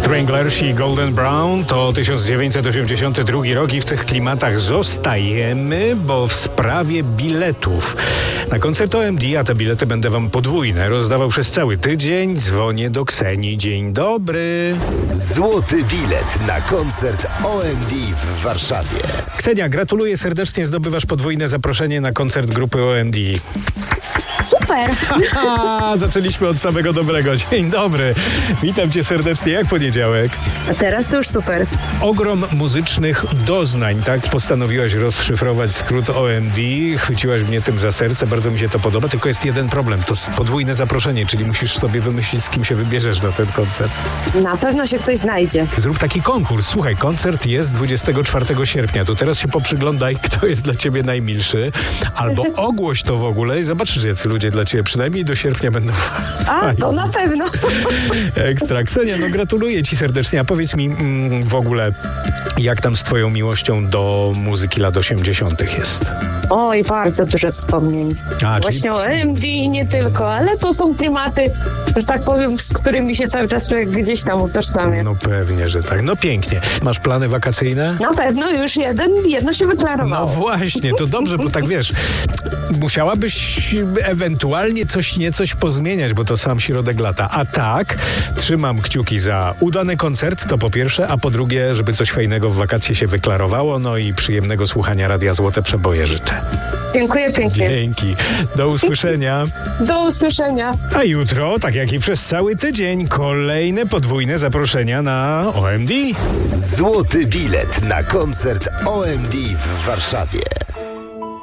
Stranglers i Golden Brown to 1982 rok i w tych klimatach zostajemy, bo w sprawie biletów na koncert OMD, a te bilety będę wam podwójne rozdawał przez cały tydzień. Dzwonię do Ksenii. Dzień dobry. Złoty bilet na koncert OMD w Warszawie. Ksenia, gratuluję serdecznie, zdobywasz podwójne zaproszenie na koncert grupy OMD. Super! Zaczęliśmy od samego dobrego. Dzień dobry. Witam cię serdecznie. Jak poniedziałek? A teraz to już super. Ogrom muzycznych doznań, tak? Postanowiłaś rozszyfrować skrót OMD. Chwyciłaś mnie tym za serce. Bardzo mi się to podoba. Tylko jest jeden problem. To podwójne zaproszenie, czyli musisz sobie wymyślić, z kim się wybierzesz na ten koncert. Na pewno się ktoś znajdzie. Zrób taki konkurs. Słuchaj, koncert jest 24 sierpnia. To teraz się poprzyglądaj, kto jest dla ciebie najmilszy. Albo ogłoś to w ogóle i zobaczysz, jacy ludzie dla ciebie przynajmniej do sierpnia będą. A, to na pewno. Ekstra. Ksenia, no gratuluję ci serdecznie. A powiedz mi w ogóle, jak tam z twoją miłością do muzyki lat 80. jest? Oj, bardzo dużo wspomnień. Właśnie o OMD i nie tylko, ale to są klimaty, że tak powiem, z którymi się cały czas człowiek gdzieś tam utożsamia. No pewnie, że tak. No pięknie. Masz plany wakacyjne? Na pewno już jedno się wyklarowało. No właśnie, to dobrze, bo tak wiesz, musiałabyś ewentualnie coś pozmieniać, bo to sam środek lata. A tak, trzymam kciuki za udany koncert, to po pierwsze, a po drugie, żeby coś fajnego w wakacje się wyklarowało, no i przyjemnego słuchania Radia Złote Przeboje życzę. Dziękuję pięknie. Dzięki. Do usłyszenia. Do usłyszenia. A jutro, tak jak i przez cały tydzień, kolejne podwójne zaproszenia na OMD. Złoty bilet na koncert OMD w Warszawie.